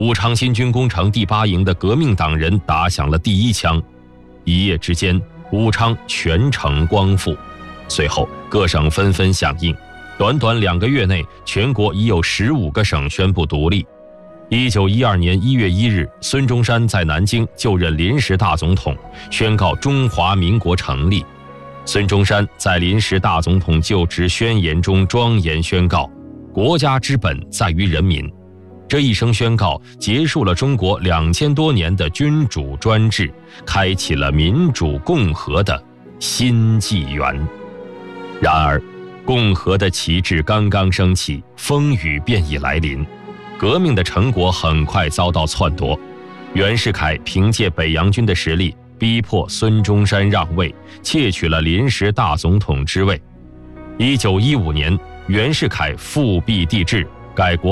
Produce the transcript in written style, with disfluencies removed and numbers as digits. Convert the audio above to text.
武昌新军工程第8营的革命党人打响了第1枪，一夜之间，武昌全城光复。随后，各省纷纷响应，短短2个月内，全国已有15个省宣布独立。1912年1月1日，孙中山在南京就任临时大总统，宣告中华民国成立。孙中山在临时大总统就职宣言中庄严宣告：国家之本在于人民。这一声宣告结束了中国2000多年的君主专制，开启了民主共和的新纪元。然而，共和的旗帜刚刚升起，风雨便已来临。革命的成果很快遭到篡夺。袁世凯凭借北洋军的实力，逼迫孙中山让位，窃取了临时大总统之位。1915年，袁世凯复辟帝制，改国